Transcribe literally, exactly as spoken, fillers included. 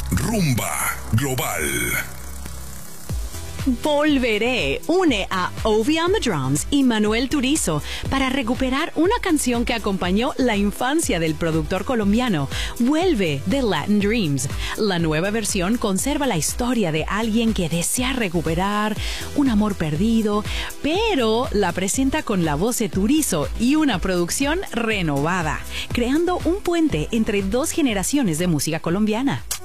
Rumba Global. Volveré une a Ovi on the Drums y Manuel Turizo para recuperar una canción que acompañó la infancia del productor colombiano. Vuelve de Latin Dreams. La nueva versión conserva la historia de alguien que desea recuperar un amor perdido, pero la presenta con la voz de Turizo y una producción renovada, creando un puente entre dos generaciones de música colombiana.